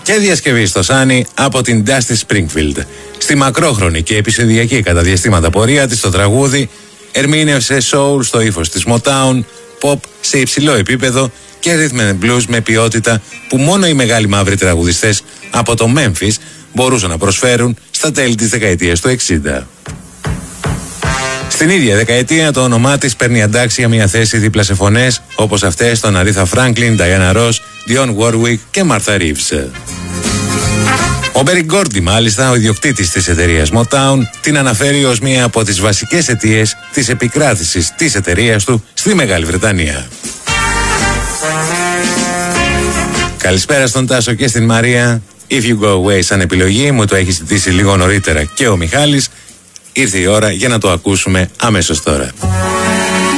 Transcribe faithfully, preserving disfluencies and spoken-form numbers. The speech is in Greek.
και διασκευή στο Sunny από την Dusty Springfield. Στη μακρόχρονη και επεισοδιακή κατά διαστήματα πορεία της, το τραγούδι ερμήνευσε soul στο ύφος της Motown, pop σε υψηλό επίπεδο και rhythm and blues με ποιότητα που μόνο οι μεγάλοι μαύροι τραγουδιστές από το Memphis μπορούσαν να προσφέρουν στα τέλη της δεκαετίας του εξήντα. Στην ίδια δεκαετία το όνομά της παίρνει αντάξει για μια θέση δίπλα σε φωνές όπως αυτές των Aretha Franklin, Diana Ross, Dionne Warwick και Martha Reeves. Ο Berry Gordy, μάλιστα, ο ιδιοκτήτης της εταιρείας Motown, την αναφέρει ως μία από τις βασικές αιτίες της επικράτησης της εταιρείας του στη Μεγάλη Βρετανία. Καλησπέρα στον Τάσο και στην Μαρία. If you go away σαν επιλογή, μου το έχει ζητήσει λίγο νωρίτερα και ο Μιχάλης. Ήρθε η ώρα για να το ακούσουμε αμέσως τώρα.